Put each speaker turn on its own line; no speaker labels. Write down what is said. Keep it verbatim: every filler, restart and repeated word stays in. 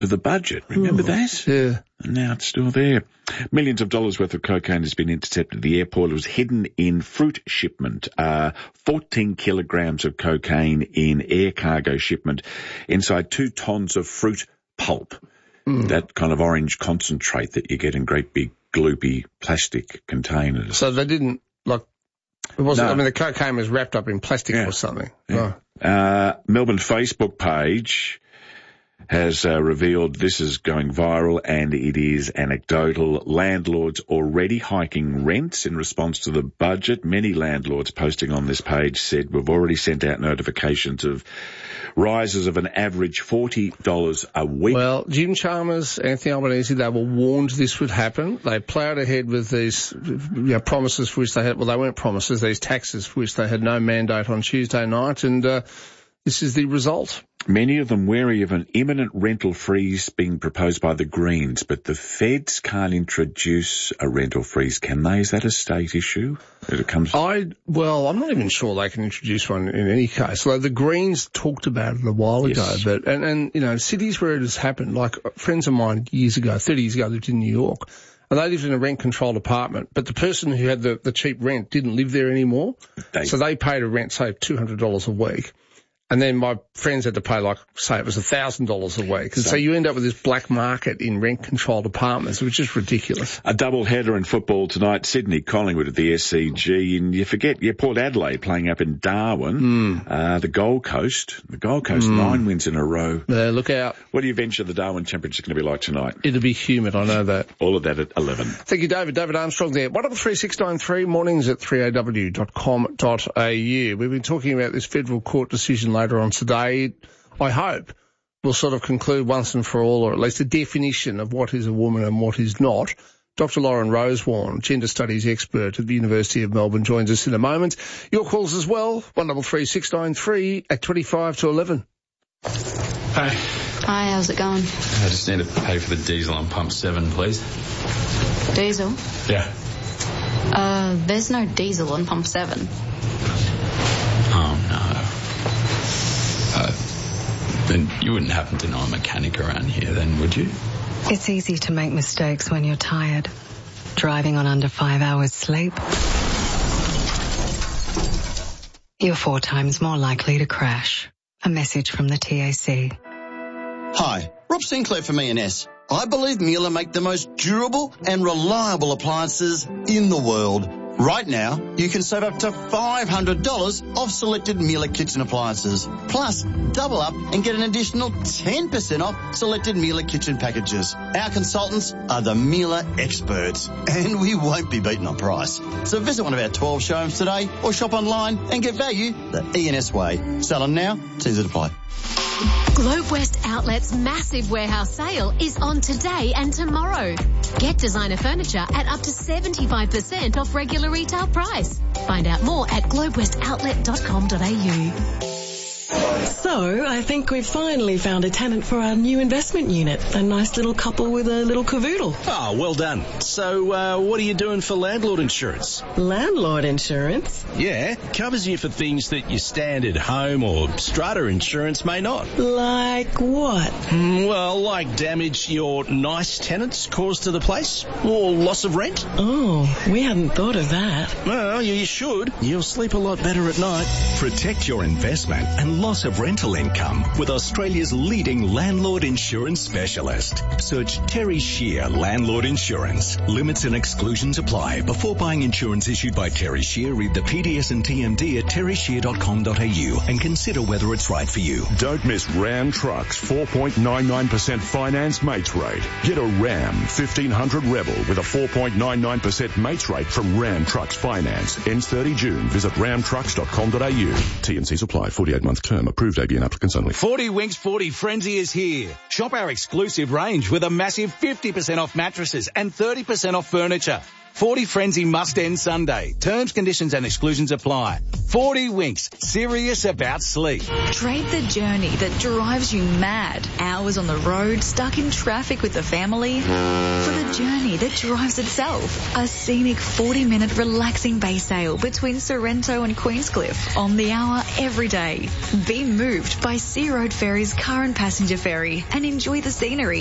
of the budget. Remember
Ooh,
that?
Yeah.
And now it's still there. Millions of dollars worth of cocaine has been intercepted at the airport. It was hidden in fruit shipment. Uh, fourteen kilograms of cocaine in air cargo shipment inside two tons of fruit pulp. Mm. That kind of orange concentrate that you get in great big gloopy plastic containers.
So they didn't, like, it wasn't,
no.
I mean, the cocaine was wrapped up in plastic yeah. or something.
Yeah. Oh. Uh, Melbourne Facebook page has uh, revealed this is going viral, and it is anecdotal. Landlords already hiking rents in response to the budget. Many landlords posting on this page said, we've already sent out notifications of rises of an average forty dollars a week.
Well, Jim Chalmers, Anthony Albanese, they were warned this would happen. They ploughed ahead with these you know, promises for which they had, well, they weren't promises, these taxes for which they had no mandate on Tuesday night, and uh, this is the result.
Many of them wary of an imminent rental freeze being proposed by the Greens, but the feds can't introduce a rental freeze, can they? Is that a state issue? That it comes.
I well, I'm not even sure they can introduce one in any case. Although the Greens talked about it a while ago,
yes.
but and and you know, cities where it has happened, like friends of mine years ago, thirty years ago, lived in New York, and they lived in a rent-controlled apartment, but the person who had the the cheap rent didn't live there anymore, they, so they paid a rent, say two hundred dollars a week. And then my friends had to pay, like, say it was one thousand dollars a week. So, so you end up with this black market in rent-controlled apartments, which is ridiculous.
A double header in football tonight. Sydney, Collingwood at the S C G. And you forget, yeah, Port Adelaide playing up in Darwin. Mm. Uh, the Gold Coast. The Gold Coast, mm. nine wins in a row.
Yeah, look out.
What do you venture the Darwin temperature is going to be like tonight?
It'll be humid, I know that.
All of that at eleven.
Thank you, David. David Armstrong there. one double three six nine three, mornings at three a w dot com dot a u. We've been talking about this federal court decision later on today. I hope we'll sort of conclude once and for all, or at least a definition of what is a woman and what is not. Doctor Lauren Rosewarne, gender studies expert at the University of Melbourne, joins us in a moment. Your calls as well, one double three six nine three at twenty-five to eleven.
Hi.
Hi, how's it going?
I just need to pay for the diesel on pump seven, please.
Diesel?
Yeah.
Uh, there's no diesel on pump seven.
Oh, no. Uh, then you wouldn't happen to know a mechanic around here then, would you?
It's easy to make mistakes when you're tired. Driving on under five hours sleep. You're four times more likely to crash. A message from the T A C.
Hi, Rob Sinclair from E and S. I believe Miele make the most durable and reliable appliances in the world. Right now, you can save up to five hundred dollars off selected Miele kitchen appliances. Plus, double up and get an additional ten percent off selected Miele kitchen packages. Our consultants are the Miele experts, and we won't be beaten on price. So visit one of our twelve showrooms today or shop online and get value the E and S way. Selling now, T's that apply.
Globe West Outlet's massive warehouse sale is on today and tomorrow. Get designer furniture at up to seventy-five percent off regular retail price. Find out more at globe west outlet dot com dot a u.
So, I think we've finally found a tenant for our new investment unit. A nice little couple with a little cavoodle.
Oh, well done. So, uh, what are you doing for landlord insurance?
Landlord insurance?
Yeah, covers you for things that your standard home or strata insurance may not.
Like what?
Mm, well, like damage your nice tenants cause to the place, or loss of rent.
Oh, we hadn't thought of that.
Well, you should. You'll sleep a lot better at night.
Protect your investment and loss of rental income with Australia's leading landlord insurance specialist. Search Terry Shear Landlord Insurance. Limits and exclusions apply. Before buying insurance issued by Terry Shear, read the P D S and T M D at terry shear dot com dot a u and consider whether it's right for you.
Don't miss Ram Trucks four point nine nine percent finance mates rate. Get a Ram fifteen hundred Rebel with a four point nine nine percent mates rate from Ram Trucks Finance. Ends thirty June. Visit ram trucks dot com dot a u. T and C's apply. forty-eight month term. Approved A B N applicants only.
forty Winks forty Frenzy is here. Shop our exclusive range with a massive fifty percent off mattresses and thirty percent off furniture. forty Frenzy must end Sunday. Terms, conditions and exclusions apply. forty Winks, serious about sleep.
Trade the journey that drives you mad. Hours on the road, stuck in traffic with the family. For the journey that drives itself. A scenic forty minute relaxing bay sail between Sorrento and Queenscliff. On the hour every day. Be moved by Sea Road Ferry's current passenger ferry and enjoy the scenery